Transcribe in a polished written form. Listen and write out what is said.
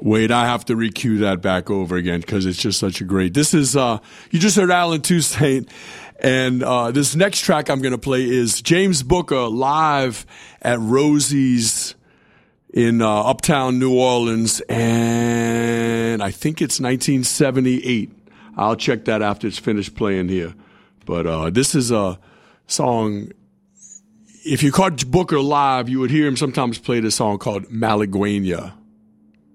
Wait, I have to recue that back over again because it's just such a great. This is you just heard Alan Toussaint, and this next track I'm going to play is James Booker live at Rosie's in Uptown New Orleans, and I think it's 1978. I'll check that after it's finished playing here. But this is a song. If you caught Booker live, you would hear him sometimes play this song called Malaguena.